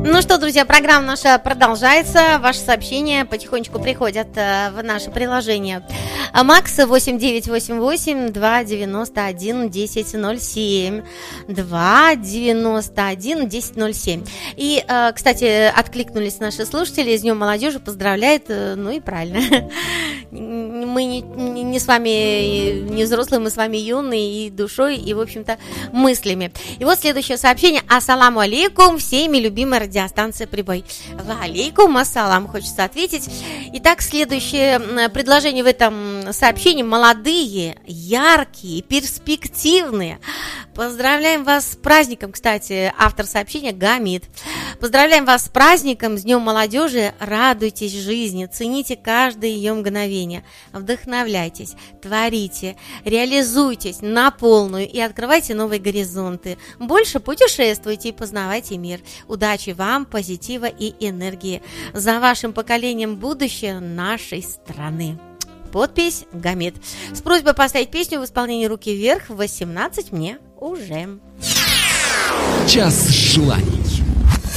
Ну что, друзья, программа наша продолжается. Ваши сообщения потихонечку приходят в наше приложение. Макс 8988-291-1007. 291-1007. И, кстати, откликнулись наши слушатели. С Днем молодежи поздравляют. Ну и правильно. Мы не с вами не взрослые, мы с вами юные и душой, и, в общем-то, мыслями. И вот следующее сообщение. Ассаламу алейкум, всеми любимая радиостанция «Прибой». Ва алейкум ассалам, хочется ответить. Итак, следующее предложение в этом сообщении. Молодые, яркие, перспективные. Поздравляем вас с праздником, кстати, автор сообщения Гамид. Поздравляем вас с праздником, с Днем молодежи. Радуйтесь жизни, цените каждое ее мгновение. Вдохновляйтесь, творите, реализуйтесь на полную и открывайте новые горизонты. Больше путешествуйте и познавайте мир. Удачи вам, позитива и энергии. За вашим поколением будущее нашей страны. Подпись Гамид. С просьбой поставить песню в исполнении «Руки вверх» в 18 мне уже. Час желаний.